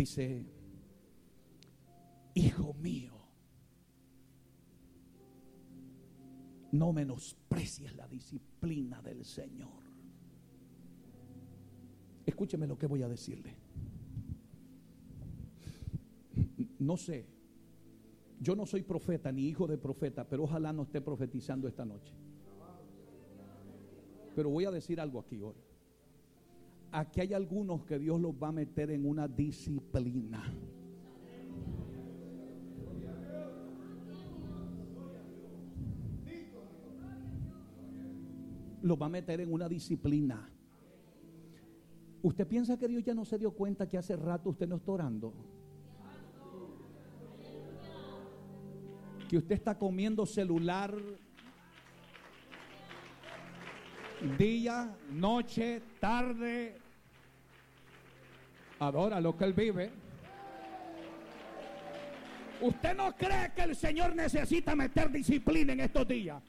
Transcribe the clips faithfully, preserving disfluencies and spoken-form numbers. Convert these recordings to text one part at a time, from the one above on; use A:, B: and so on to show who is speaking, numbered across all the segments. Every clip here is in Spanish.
A: Dice: hijo mío, no menosprecies la disciplina del Señor. Escúcheme lo que voy a decirle. No sé, yo no soy profeta ni hijo de profeta, pero ojalá no esté profetizando esta noche. Pero voy a decir algo aquí hoy. Aquí hay algunos que Dios los va a meter en una disciplina. Los va a meter en una disciplina. ¿Usted piensa que Dios ya no se dio cuenta que hace rato usted no está orando? Que usted está comiendo celular día, noche, tarde. Adora lo que Él vive. ¿Usted no cree que el Señor necesita meter disciplina en estos días?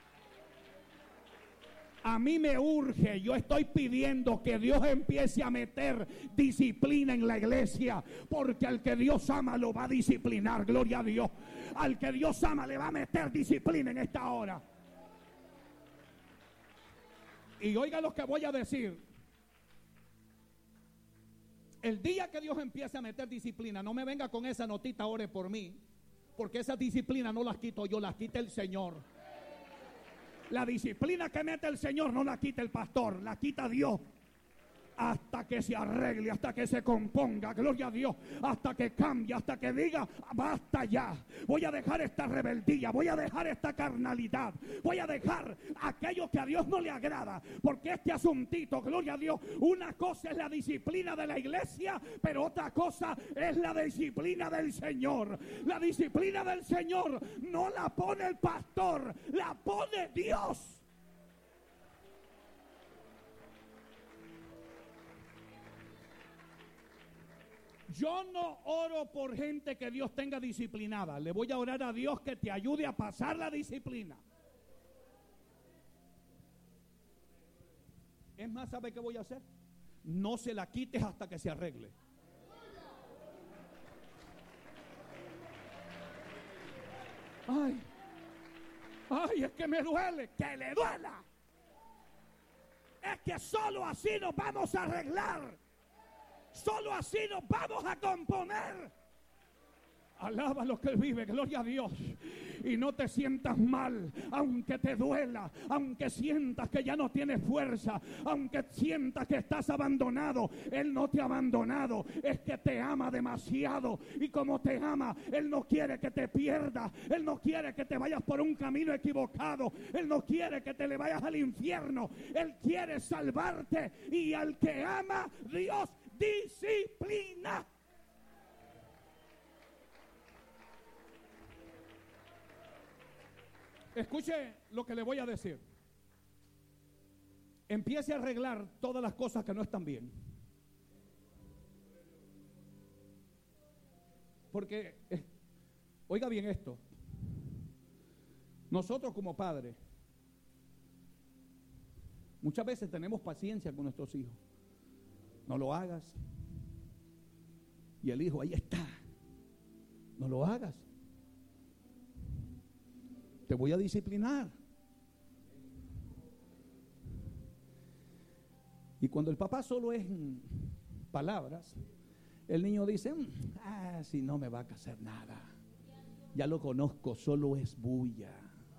A: A mí me urge, yo estoy pidiendo que Dios empiece a meter disciplina en la iglesia, porque al que Dios ama lo va a disciplinar, gloria a Dios. Al que Dios ama le va a meter disciplina en esta hora. Y oiga lo que voy a decir. El día que Dios empiece a meter disciplina, no me venga con esa notita, ore por mí, porque esas disciplinas no las quito yo, las quita el Señor. La disciplina que mete el Señor no la quita el pastor, la quita Dios. Hasta que se arregle, hasta que se componga, gloria a Dios, hasta que cambie, hasta que diga: basta ya, voy a dejar esta rebeldía, voy a dejar esta carnalidad, voy a dejar aquello que a Dios no le agrada, porque este asuntito, gloria a Dios, una cosa es la disciplina de la iglesia, pero otra cosa es la disciplina del Señor. La disciplina del Señor no la pone el pastor, la pone Dios. Yo no oro por gente que Dios tenga disciplinada. Le voy a orar a Dios que te ayude a pasar la disciplina. Es más, ¿sabe qué voy a hacer? No se la quites hasta que se arregle. Ay, ay, es que me duele. Que le duela. Es que solo así nos vamos a arreglar. Solo así nos vamos a componer. Alaba lo que Él vive, gloria a Dios. Y no te sientas mal, aunque te duela, aunque sientas que ya no tienes fuerza, aunque sientas que estás abandonado. Él no te ha abandonado, es que te ama demasiado. Y como te ama, Él no quiere que te pierdas. Él no quiere que te vayas por un camino equivocado. Él no quiere que te le vayas al infierno. Él quiere salvarte. Y al que ama, Dios disciplina. Escuche lo que le voy a decir. Empiece a arreglar todas las cosas que no están bien. Porque, eh, oiga bien esto. Nosotros como padres, muchas veces tenemos paciencia con nuestros hijos. No lo hagas. Y el hijo, ahí está. No lo hagas. Te voy a disciplinar. Y cuando el papá solo es palabras, el niño dice: ah, si no me va a hacer nada. Ya lo conozco, solo es bulla.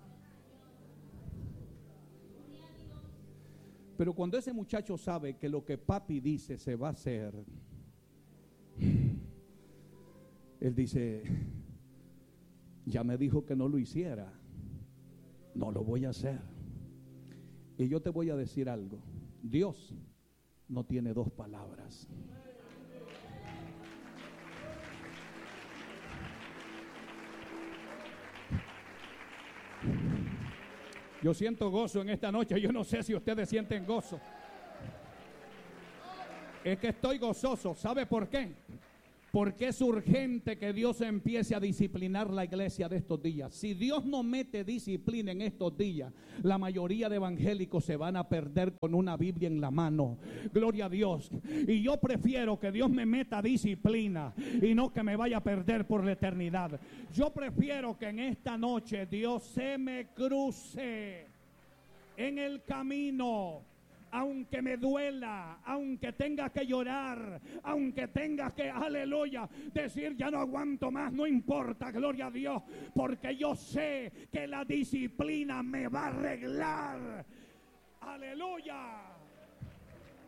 A: Pero cuando ese muchacho sabe que lo que papi dice se va a hacer, él dice: ya me dijo que no lo hiciera, no lo voy a hacer. Y yo te voy a decir algo: Dios no tiene dos palabras. Yo siento gozo en esta noche. Yo no sé si ustedes sienten gozo. Es que estoy gozoso. ¿Sabe por qué? Porque es urgente que Dios empiece a disciplinar la iglesia de estos días. Si Dios no mete disciplina en estos días, la mayoría de evangélicos se van a perder con una Biblia en la mano. Gloria a Dios. Y yo prefiero que Dios me meta disciplina y no que me vaya a perder por la eternidad. Yo prefiero que en esta noche Dios se me cruce en el camino. Aunque me duela, aunque tenga que llorar, aunque tenga que, aleluya, decir ya no aguanto más, no importa, gloria a Dios, porque yo sé que la disciplina me va a arreglar. Aleluya.